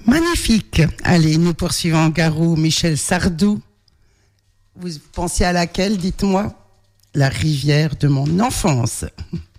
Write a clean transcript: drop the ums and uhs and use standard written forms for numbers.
Magnifique. Allez, nous poursuivons Garou, Michel Sardou. Vous pensiez à laquelle, dites-moi? La rivière de mon enfance.